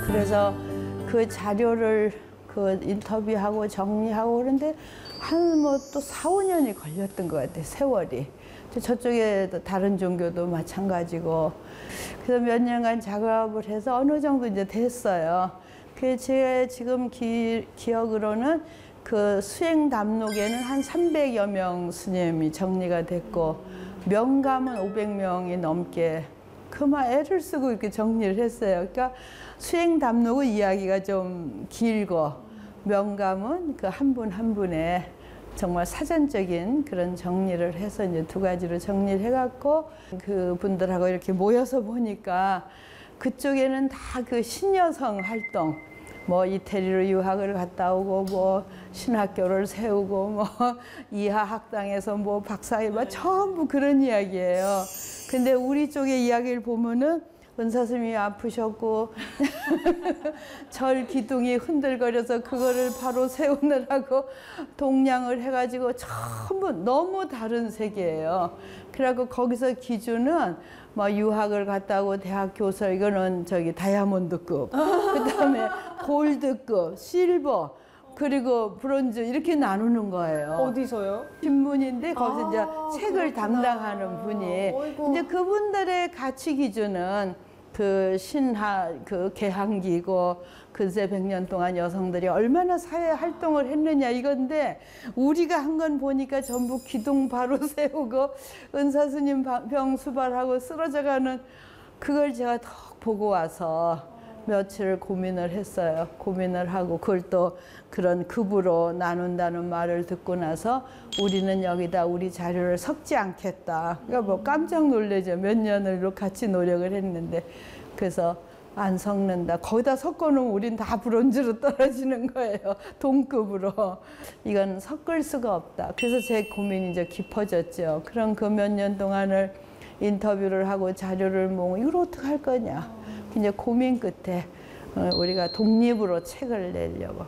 그래서 그 자료를 그 인터뷰하고 정리하고 그런데 한 뭐 또 4, 5년이 걸렸던 것 같아요. 세월이. 저쪽에 다른 종교도 마찬가지고. 그래서 몇 년간 작업을 해서 어느 정도 이제 됐어요. 그 제 지금 기억으로는 그 수행 담록에는 한 300여 명 스님이 정리가 됐고 명감은 500명이 넘게 그만 애를 쓰고 이렇게 정리를 했어요. 그러니까 수행 담록은 이야기가 좀 길고 명감은 그 한 분 한 분의 정말 사전적인 그런 정리를 해서 이제 두 가지로 정리를 해갖고 그 분들하고 이렇게 모여서 보니까 그쪽에는 다 그 신여성 활동, 뭐 이태리로 유학을 갔다 오고 뭐 신학교를 세우고 뭐 이하 학당에서 뭐 박사회 뭐 전부 그런 이야기예요. 근데 우리 쪽의 이야기를 보면은 은사스님이 아프셨고 절 기둥이 흔들거려서 그거를 바로 세우느라고 동량을 해가지고 전부 너무 다른 세계예요. 그래갖고 거기서 기준은 뭐 유학을 갔다 오고 대학 교수 이거는 저기 다이아몬드급, 그다음에 골드급, 실버, 그리고 브론즈 이렇게 나누는 거예요. 어디서요? 신문인데 거기서 이제 책을 담당하는 분이 어이구. 이제 그분들의 가치 기준은 그 신하 그 개항기고 근세 100년 동안 여성들이 얼마나 사회 활동을 했느냐 이건데 우리가 한 건 보니까 전부 기둥 바로 세우고 은사스님 병 수발하고 쓰러져가는 그걸 제가 턱 보고 와서 며칠 고민을 했어요. 고민을 하고 그걸 또 그런 급으로 나눈다는 말을 듣고 나서 우리는 여기다 우리 자료를 섞지 않겠다. 그러니까 뭐 깜짝 놀라죠. 몇 년을 같이 노력을 했는데. 그래서 안 섞는다. 거기다 섞어놓으면 우린 다 브론즈로 떨어지는 거예요. 동급으로. 이건 섞을 수가 없다. 그래서 제 고민이 이제 깊어졌죠. 그럼 그 몇 년 동안을 인터뷰를 하고 자료를 모으고 이걸 어떻게 할 거냐. 이제 고민 끝에 우리가 독립으로 책을 내려고.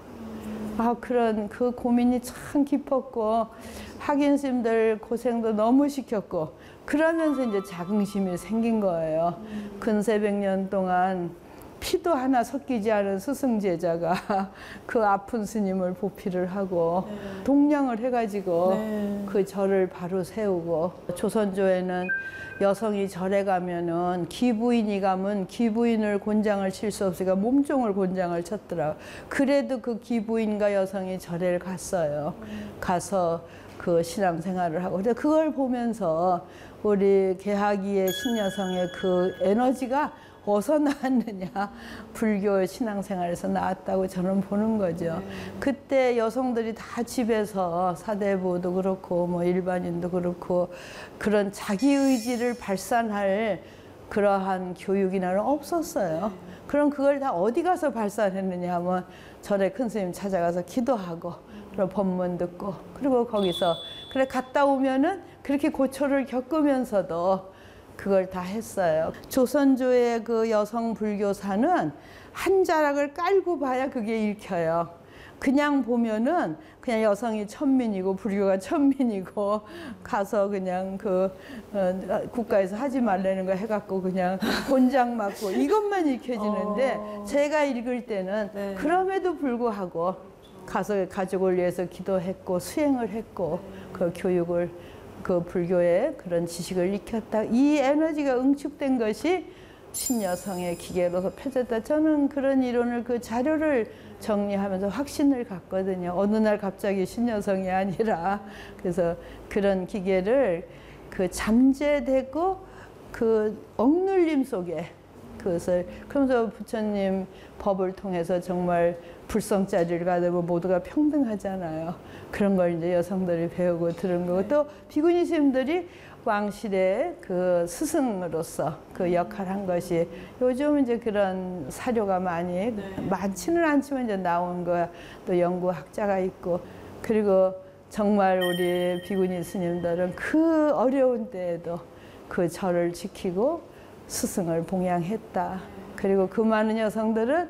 그런 그 고민이 참 깊었고 학인 스님들 고생도 너무 시켰고 그러면서 이제 자긍심이 생긴 거예요. 근세 100년 동안 피도 하나 섞이지 않은 스승 제자가 그 아픈 스님을 보필을 하고 동량을 해가지고 그 절을 바로 세우고 조선조에는 여성이 절에 가면은 기부인이 가면 기부인을 곤장을 칠 수 없으니까 몸종을 곤장을 쳤더라. 그래도 그 기부인과 여성이 절에 갔어요. 가서 그 신앙생활을 하고. 근데 그걸 보면서 우리 개하기의 신여성의 그 에너지가 어디서 나왔느냐. 불교 신앙생활에서 나왔다고 저는 보는 거죠. 그때 여성들이 다 집에서 사대부도 그렇고 뭐 일반인도 그렇고 그런 자기 의지를 발산할 그러한 교육이나는 없었어요. 그럼 그걸 다 어디 가서 발산했느냐 하면 절에 큰 스님 찾아가서 기도하고 그리고 법문 듣고 그리고 거기서 그래 갔다 오면은 그렇게 고초를 겪으면서도 그걸 다 했어요. 조선조의 그 여성 불교사는 한 자락을 깔고 봐야 그게 읽혀요. 그냥 보면은 그냥 여성이 천민이고 불교가 천민이고 가서 그냥 그 국가에서 하지 말라는 거 해갖고 그냥 곤장 맞고 이것만 읽혀지는데 제가 읽을 때는 그럼에도 불구하고 가서 가족을 위해서 기도했고 수행을 했고 그 교육을 그 불교의 그런 지식을 익혔다. 이 에너지가 응축된 것이 신여성의 기계로서 펴졌다. 저는 그런 이론을 그 자료를 정리하면서 확신을 갖거든요. 어느 날 갑자기 신여성이 아니라 그래서 그런 기계를 그 잠재되고 그 억눌림 속에 그것을 그러면서 부처님 법을 통해서 정말 불성자리를 가되고 모두가 평등하잖아요. 그런 걸 이제 여성들이 배우고 들은 거고 또 비구니 스님들이 왕실의 그 스승으로서 그 역할을 한 것이 요즘 이제 그런 사료가 많이 많지는 않지만 이제 나온 거야. 또 연구학자가 있고 그리고 정말 우리 비구니 스님들은 그 어려운 때에도 그 절을 지키고 스승을 봉양했다. 그리고 그 많은 여성들은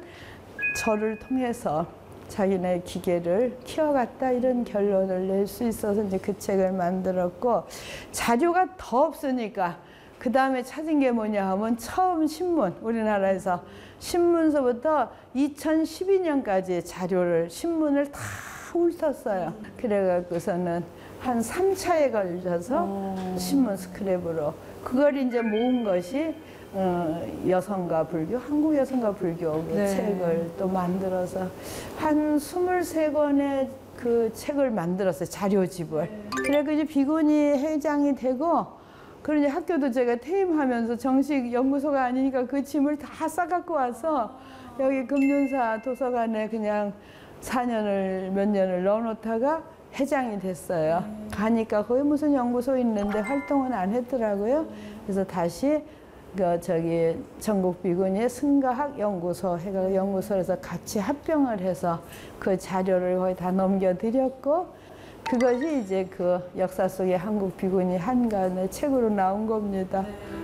절을 통해서 자기네 기계를 키워갔다 이런 결론을 낼 수 있어서 이제 그 책을 만들었고 자료가 더 없으니까 그 다음에 찾은 게 뭐냐 하면 처음 신문, 우리나라에서 신문서부터 2012년까지 자료를, 신문을 다 훑었어요. 그래갖고서는 한 3차에 걸려서 신문 스크랩으로 그걸 이제 모은 것이 여성과 불교, 한국 여성과 불교 그 네. 책을 또 만들어서 한 23권의 그 책을 만들었어요. 자료집을. 그래서 이제 비구니 회장이 되고, 그리고 이제 학교도 제가 퇴임하면서 정식 연구소가 아니니까 그 짐을 다 싸갖고 와서 여기 금륜사 도서관에 그냥 4년을 몇 년을 넣어놓다가 회장이 됐어요. 가니까 거기 무슨 연구소 있는데 활동은 안 했더라고요. 그래서 다시 그 저기 전국 비구니 승가학 연구소 해가 연구소에서 같이 합병을 해서 그 자료를 거의 다 넘겨드렸고, 그것이 이제 그 역사 속의 한국 비구니 한간의 책으로 나온 겁니다.